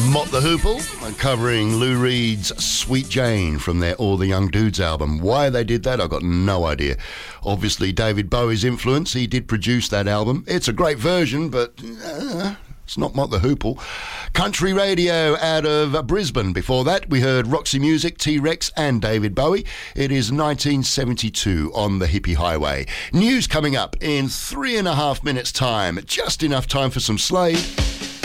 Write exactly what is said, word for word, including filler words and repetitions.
Mott the Hoople, covering Lou Reed's Sweet Jane from their All the Young Dudes album. Why they did that, I've got no idea. Obviously, David Bowie's influence, he did produce that album. It's a great version, but uh, it's not Mott the Hoople. Country radio out of Brisbane. Before that, we heard Roxy Music, T-Rex and David Bowie. It is nineteen seventy-two on the Hippie Highway. News coming up in three and a half minutes' time. Just enough time for some Slade.